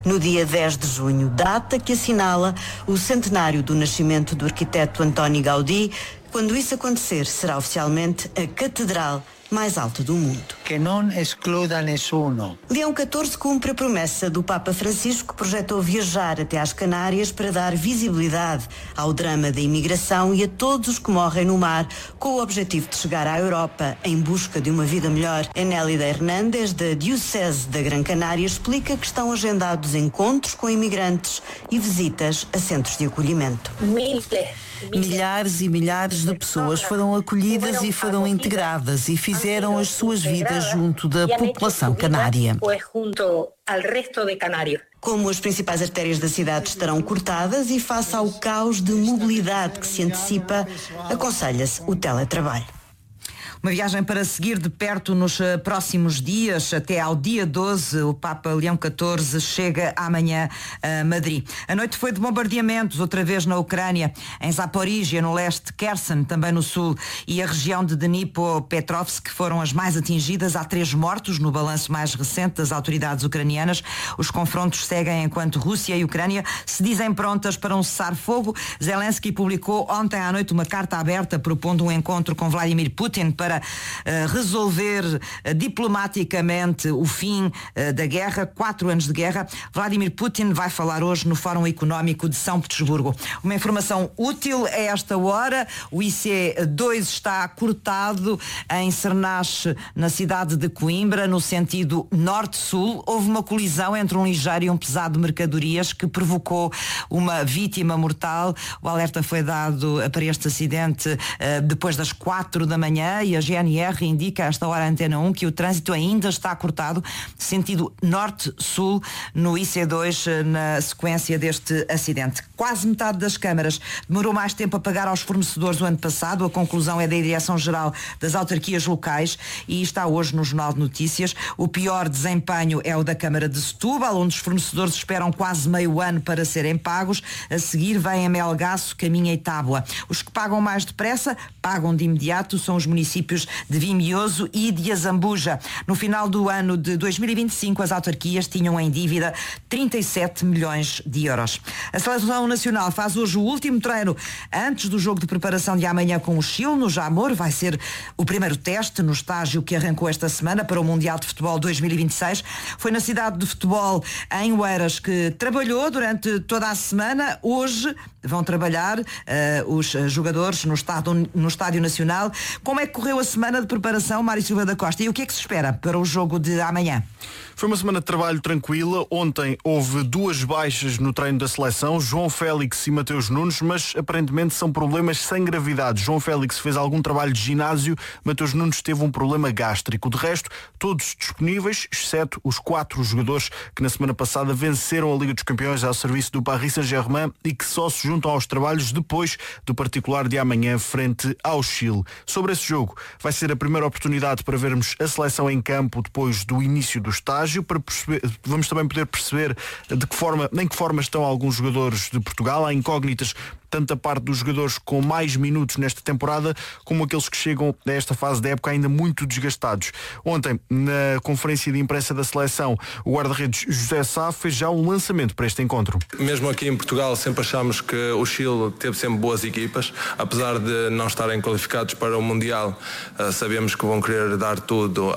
No dia 10 de junho, data que assinala o centenário do nascimento do arquiteto Antoni Gaudí. Quando isso acontecer, será oficialmente a catedral mais alta do mundo. Que não excluda nessuno. Leão XIV cumpre a promessa do Papa Francisco, que projetou viajar até às Canárias para dar visibilidade ao drama da imigração e a todos os que morrem no mar, com o objetivo de chegar à Europa em busca de uma vida melhor. Enélida Hernández, da Diocese da Gran Canária, explica que estão agendados encontros com imigrantes e visitas a centros de acolhimento. Milhares e milhares de pessoas foram acolhidas e foram integradas e fizeram as suas vidas junto da população canária. Como as principais artérias da cidade estarão cortadas e face ao caos de mobilidade que se antecipa, aconselha-se o teletrabalho. Uma viagem para seguir de perto nos próximos dias, até ao dia 12, o Papa Leão XIV chega amanhã a Madrid. A noite foi de bombardeamentos, outra vez na Ucrânia, em Zaporígia, no leste, Kherson, também no sul, e a região de Dnipropetrovsk, que foram as mais atingidas. Há 3 mortos no balanço mais recente das autoridades ucranianas. Os confrontos seguem enquanto Rússia e Ucrânia se dizem prontas para um cessar-fogo. Zelensky publicou ontem à noite uma carta aberta propondo um encontro com Vladimir Putin para resolver diplomaticamente o fim da guerra. 4 anos de guerra. Vladimir Putin vai falar hoje no Fórum Económico de São Petersburgo. Uma informação útil a esta hora: o IC2 está cortado em Cernache, na cidade de Coimbra, no sentido norte-sul. Houve uma colisão entre um ligeiro e um pesado de mercadorias que provocou uma vítima mortal. O alerta foi dado para este acidente depois das 4 da manhã e a GNR indica a esta hora, Antena 1, que o trânsito ainda está cortado sentido norte-sul no IC2 na sequência deste acidente. Quase metade das câmaras demorou mais tempo a pagar aos fornecedores o ano passado. A conclusão é da Direção-Geral das Autarquias Locais e está hoje no Jornal de Notícias. O pior desempenho é o da Câmara de Setúbal, onde os fornecedores esperam quase meio ano para serem pagos. A seguir vem a Melgaço, Caminha e Tábua. Os que pagam mais depressa, pagam de imediato, são os municípios de Vimioso e de Azambuja. No final do ano de 2025, as autarquias tinham em dívida 37 milhões de euros. A Seleção Nacional faz hoje o último treino antes do jogo de preparação de amanhã com o Chile, no Jamor. Vai ser o primeiro teste no estágio que arrancou esta semana para o Mundial de Futebol 2026. Foi na cidade de futebol, em Oeiras, que trabalhou durante toda a semana. Hoje vão trabalhar os jogadores no Estádio Nacional. Como é que correu a semana de preparação, Mário Silva da Costa? E o que é que se espera para o jogo de amanhã? Foi uma semana de trabalho tranquila. Ontem houve 2 baixas no treino da seleção, João Félix e Mateus Nunes, mas aparentemente são problemas sem gravidade. João Félix fez algum trabalho de ginásio, Mateus Nunes teve um problema gástrico. De resto, todos disponíveis, exceto os 4 jogadores que na semana passada venceram a Liga dos Campeões ao serviço do Paris Saint-Germain e que só se juntam aos trabalhos depois do particular de amanhã frente ao Chile. Sobre esse jogo, vai ser a primeira oportunidade para vermos a seleção em campo depois do início do estágio. Vamos também poder perceber em que forma estão alguns jogadores de Portugal. Há incógnitas tanto a parte dos jogadores com mais minutos nesta temporada como aqueles que chegam a esta fase da época ainda muito desgastados. Ontem, na conferência de imprensa da seleção, o guarda-redes José Sá fez já um lançamento para este encontro. Mesmo aqui em Portugal sempre achámos que o Chile teve sempre boas equipas, apesar de não estarem qualificados para o Mundial. Sabemos que vão querer dar tudo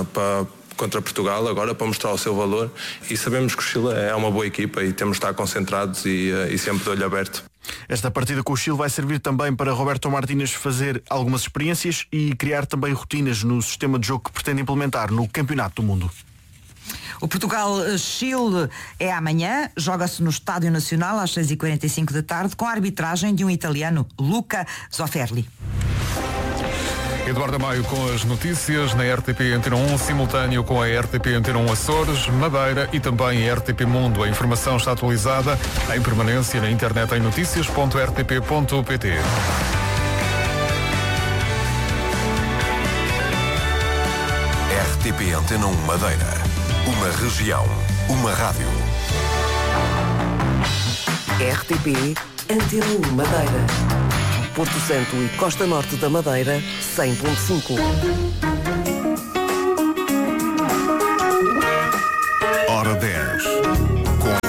contra Portugal agora para mostrar o seu valor e sabemos que o Chile é uma boa equipa e temos de estar concentrados e sempre de olho aberto. Esta partida com o Chile vai servir também para Roberto Martínez fazer algumas experiências e criar também rotinas no sistema de jogo que pretende implementar no Campeonato do Mundo. O Portugal-Chile é amanhã, joga-se no Estádio Nacional às 6h45 da tarde com a arbitragem de um italiano, Luca Zofferli. Eduardo Maio com as notícias na RTP Antena 1, simultâneo com a RTP Antena 1 Açores, Madeira e também a RTP Mundo. A informação está atualizada em permanência na internet em noticias.rtp.pt. RTP Antena 1 Madeira. Uma região, uma rádio. RTP Antena 1 Madeira. Porto Santo e Costa Norte da Madeira, 100.5. Hora 10.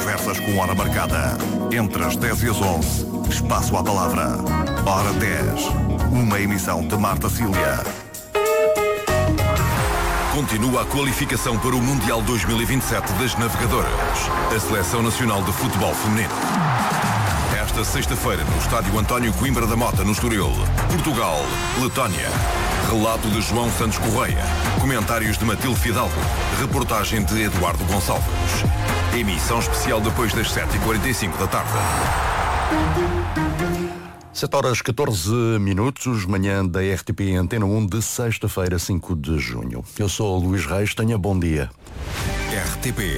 com hora marcada. Entre as 10 e as 11, espaço à palavra. Hora 10. Uma emissão de Marta Cília. Continua a qualificação para o Mundial 2027 das Navegadoras. A Seleção Nacional de Futebol Feminino. Esta sexta-feira, no estádio António Coimbra da Mota, no Estoril. Portugal, Letónia. Relato de João Santos Correia. Comentários de Matilde Fidalgo. Reportagem de Eduardo Gonçalves. Emissão especial depois das 7h45 da tarde. 7h14, manhã da RTP Antena 1 de sexta-feira, 5 de junho. Eu sou o Luís Reis, tenha bom dia. RTP